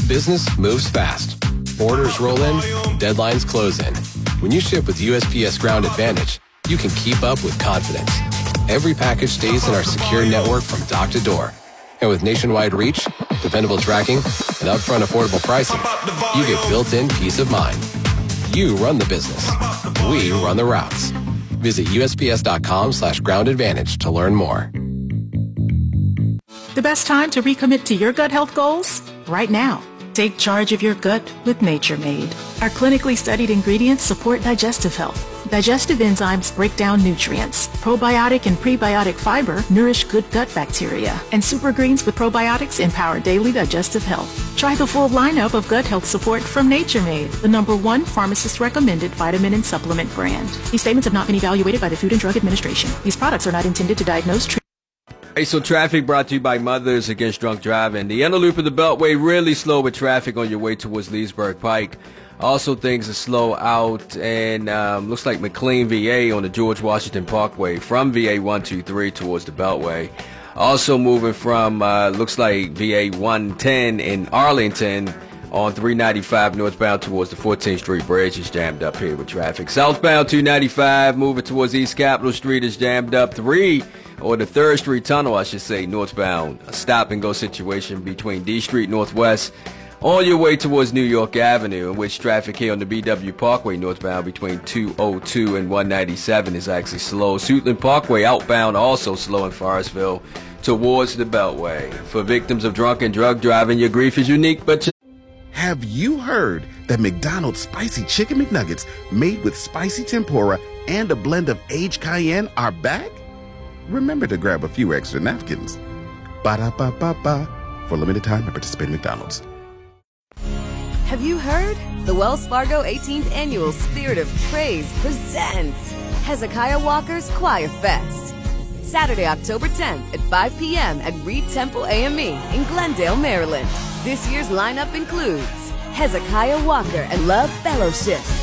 Business moves fast. Orders roll in, deadlines close in. When you ship with USPS Ground Advantage, you can keep up with confidence. Every package stays in our secure network from dock to door. And with nationwide reach, dependable tracking, and upfront affordable pricing, you get built-in peace of mind. You run the business. We run the routes. Visit USPS.com/Ground Advantage to learn more. The best time to recommit to your gut health goals? Right now. Take charge of your gut with Nature Made. Our clinically studied ingredients support digestive health. Digestive enzymes break down nutrients. Probiotic and prebiotic fiber nourish good gut bacteria. And super greens with probiotics empower daily digestive health. Try the full lineup of gut health support from Nature Made, the #1 pharmacist-recommended vitamin and supplement brand. These statements have not been evaluated by the Food and Drug Administration. These products are not intended to diagnose, treat. Hey, so traffic brought to you by Mothers Against Drunk Driving. The inner loop of the Beltway really slow with traffic on your way towards Leesburg Pike. Also, things are slow out, and looks like McLean, VA on the George Washington Parkway from VA 123 towards the Beltway. Also moving from, looks like VA 110 in Arlington on 395 northbound towards the 14th Street Bridge is jammed up here with traffic. Southbound 295 moving towards East Capitol Street is jammed up. The 3rd Street Tunnel, I should say, northbound. A stop-and-go situation between D Street Northwest on your way towards New York Avenue, in which traffic here on the BW Parkway northbound between 202 and 197 is actually slow. Suitland Parkway outbound also slow in Forestville towards the Beltway. For victims of drunk and drug driving, your grief is unique, but... Have you heard that McDonald's Spicy Chicken McNuggets made with spicy tempura and a blend of aged cayenne are back? Remember to grab a few extra napkins. Ba-da-ba-ba-ba. For limited time at participating McDonald's. Have you heard? The Wells Fargo 18th Annual Spirit of Praise presents Hezekiah Walker's Choir Fest. Saturday, October 10th at 5 p.m. at Reed Temple AME in Glendale, Maryland. This year's lineup includes Hezekiah Walker and Love Fellowship,